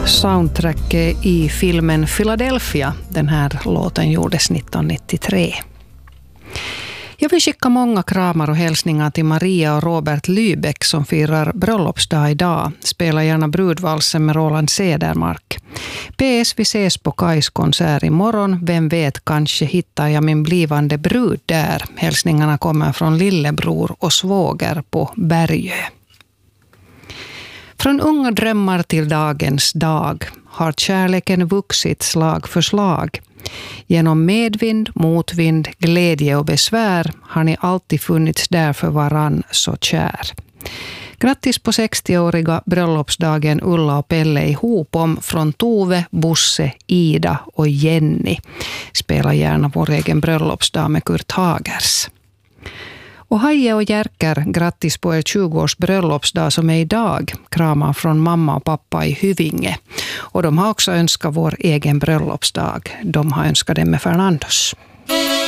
Soundtracket i filmen Philadelphia. Den här låten gjordes 1993. Jag vill skicka många kramar och hälsningar till Maria och Robert Lybeck som firar bröllopsdag idag. Spelar gärna brudvalsen med Roland Cedermark. PS, vi ses på Kajs konsert imorgon. Vem vet, kanske hittar jag min blivande brud där. Hälsningarna kommer från lillebror och svåger på Bergö. Från unga drömmar till dagens dag har kärleken vuxit slag för slag. Genom medvind, motvind, glädje och besvär har ni alltid funnits där för varann så kär. Grattis på 60-åriga bröllopsdagen Ulla och Pelle ihop om från Tove, Bosse, Ida och Jenny. Spela gärna vår egen bröllopsdag med Kurt Hagers. Och Haje och Jerker, grattis på er 20-års bröllopsdag som är idag. Kramar från mamma och pappa i Hyvinge. Och de har också önskat vår egen bröllopsdag. De har önskat det med Fernandos.